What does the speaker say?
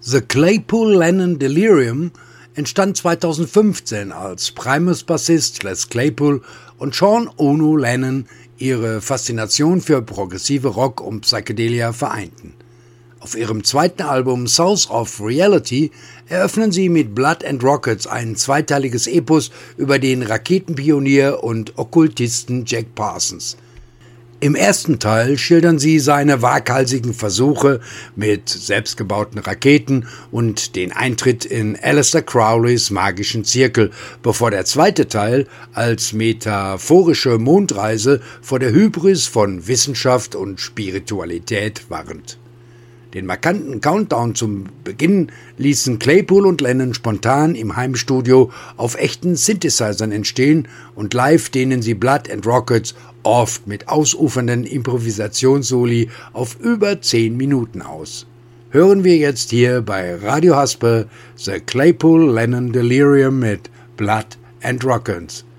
The Claypool-Lennon Delirium entstand 2015, als Primus-Bassist Les Claypool und Sean Ono Lennon ihre Faszination für progressive Rock und Psychedelia vereinten. Auf ihrem zweiten Album Souls of Reality eröffnen sie mit Blood and Rockets ein zweiteiliges Epos über den Raketenpionier und Okkultisten Jack Parsons. Im ersten Teil schildern sie seine waghalsigen Versuche mit selbstgebauten Raketen und den Eintritt in Aleister Crowleys magischen Zirkel, bevor der zweite Teil als metaphorische Mondreise vor der Hybris von Wissenschaft und Spiritualität warnt. Den markanten Countdown zum Beginn ließen Claypool und Lennon spontan im Heimstudio auf echten Synthesizern entstehen und live dehnen sie Blood and Rockets oft mit ausufernden Improvisationssoli auf über 10 Minuten aus. Hören wir jetzt hier bei Radio Haspe The Claypool-Lennon Delirium mit Blood and Rockets.